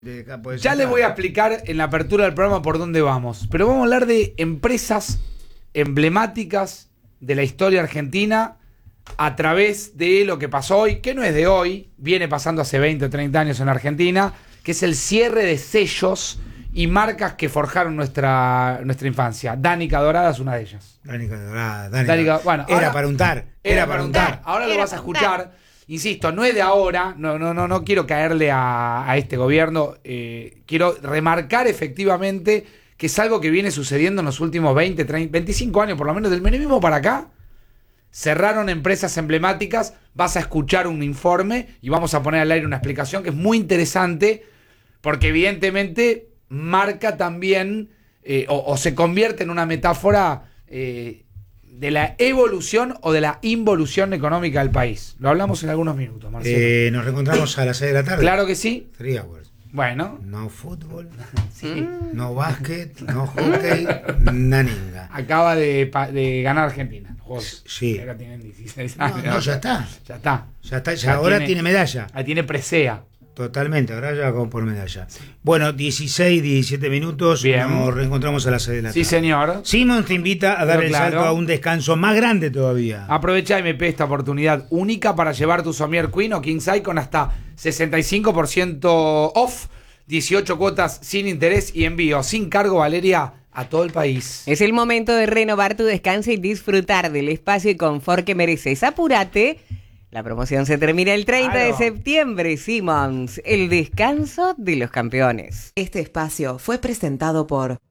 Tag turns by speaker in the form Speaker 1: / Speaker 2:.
Speaker 1: Ya les voy a explicar en la apertura del programa por dónde vamos. Pero vamos a hablar de empresas emblemáticas de la historia argentina a través de lo que pasó hoy, que no es de hoy, viene pasando hace 20 o 30 años en Argentina, que es el cierre de sellos y marcas que forjaron nuestra infancia. Danica Dorada es una de ellas.
Speaker 2: Danica Dorada,
Speaker 1: bueno,
Speaker 2: era
Speaker 1: ahora,
Speaker 2: para untar.
Speaker 1: Ahora lo vas a escuchar. Insisto, no es de ahora, no quiero caerle a este gobierno, quiero remarcar efectivamente que es algo que viene sucediendo en los últimos 20, 30, 25 años, por lo menos del menemismo para acá. Cerraron empresas emblemáticas, vas a escuchar un informe y vamos a poner al aire una explicación que es muy interesante, porque evidentemente marca también, o se convierte en una metáfora de la evolución o de la involución económica del país. Lo hablamos en algunos minutos, Marcelo.
Speaker 2: Nos reencontramos a las 6 de la tarde.
Speaker 1: Claro que sí.
Speaker 2: 3 hours.
Speaker 1: Bueno.
Speaker 2: No fútbol,
Speaker 1: Sí.
Speaker 2: no básquet, no hockey, naninga.
Speaker 1: Acaba de ganar Argentina.
Speaker 2: Sí.
Speaker 1: Acá tienen 16 años.
Speaker 2: No, ya está.
Speaker 1: Ya está.
Speaker 2: Ya ahora tiene medalla.
Speaker 1: Ahí tiene presea.
Speaker 2: Totalmente, ahora ya vamos por medalla. Bueno, 16, 17 minutos.
Speaker 1: Bien.
Speaker 2: Nos reencontramos a las 6 de la tarde.
Speaker 1: Sí, señor.
Speaker 2: Simón te invita a dar
Speaker 1: Pero
Speaker 2: el
Speaker 1: claro,
Speaker 2: salto a un descanso más grande todavía.
Speaker 1: Aprovecha MP esta oportunidad única para llevar tu Somier Queen o King Size con hasta 65% off, 18 cuotas sin interés y envío sin cargo, Valeria, a todo el país.
Speaker 3: Es el momento de renovar tu descanso y disfrutar del espacio y confort que mereces. Apúrate. La promoción se termina el 30 de septiembre. Simmons, el descanso de los campeones.
Speaker 4: Este espacio fue presentado por